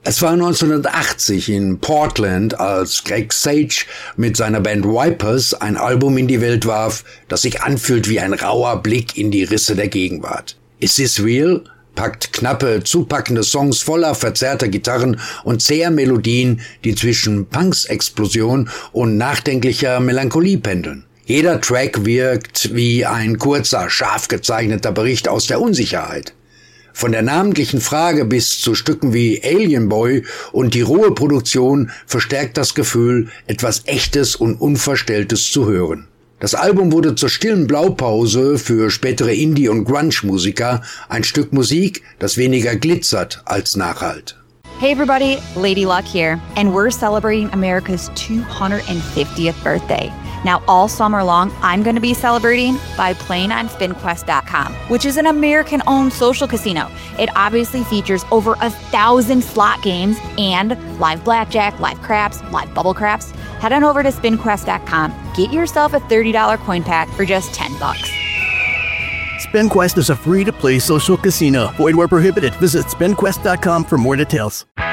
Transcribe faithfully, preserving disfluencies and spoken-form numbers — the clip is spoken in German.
Es war neunzehnhundertachtzig in Portland, als Greg Sage mit seiner Band Vipers ein Album in die Welt warf, das sich anfühlt wie ein rauer Blick in die Risse der Gegenwart. Is This Real? Packt knappe, zupackende Songs voller verzerrter Gitarren und zäher Melodien, die zwischen Punks-Explosion und nachdenklicher Melancholie pendeln. Jeder Track wirkt wie ein kurzer, scharf gezeichneter Bericht aus der Unsicherheit. Von der namentlichen Frage bis zu Stücken wie Alien Boy und die rohe Produktion verstärkt das Gefühl, etwas Echtes und Unverstelltes zu hören. Das Album wurde zur stillen Blaupause für spätere Indie- und Grunge-Musiker, ein Stück Musik, das weniger glitzert als nachhallt. Hey everybody, Lady Luck here, and we're celebrating America's two hundred fiftieth birthday. Now all summer long, I'm going to be celebrating by playing on spin quest dot com, which is an American-owned social casino. It obviously features over a thousand slot games and live blackjack, live craps, live bubble craps. Head on over to spin quest dot com, get yourself a thirty dollars coin pack for just ten bucks. SpinQuest is a free-to-play social casino. Void where prohibited. Visit spin quest dot com for more details.